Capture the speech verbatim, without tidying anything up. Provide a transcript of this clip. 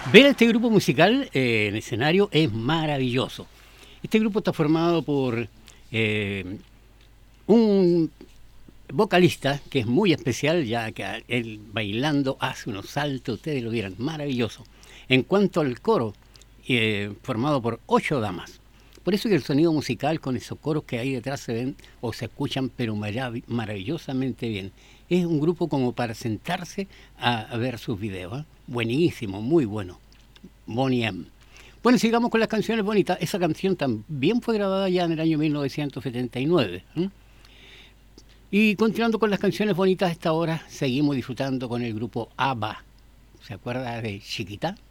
Ver a este grupo musical eh, en escenario es maravilloso. Este grupo está formado por eh, un vocalista que es muy especial, ya que él bailando hace unos saltos, ustedes lo vieran, maravilloso. En cuanto al coro, eh, formado por ocho damas. Por eso que el sonido musical con esos coros que hay detrás se ven o se escuchan, pero marav maravillosamente bien. Es un grupo como para sentarse a, a ver sus videos. ¿eh? Buenísimo, muy bueno. Bonnie M. Bueno, sigamos con las canciones bonitas. Esa canción también fue grabada ya en el año mil novecientos setenta y nueve. ¿eh? Y continuando con las canciones bonitas, a esta hora seguimos disfrutando con el grupo ABBA. ¿Se acuerda de Chiquita?